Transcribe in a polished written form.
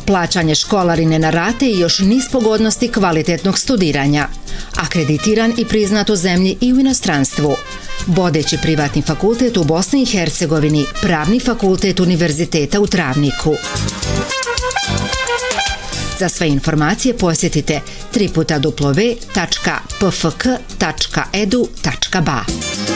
plaćanje školarine na rate i još niz pogodnosti kvalitetnog studiranja. Akreditiran i priznat u zemlji i u inostranstvu. Vodeći privatni fakultet u Bosni i Hercegovini, Pravni fakultet Univerziteta u Travniku. Za sve informacije posjetite www.pfk.edu.ba.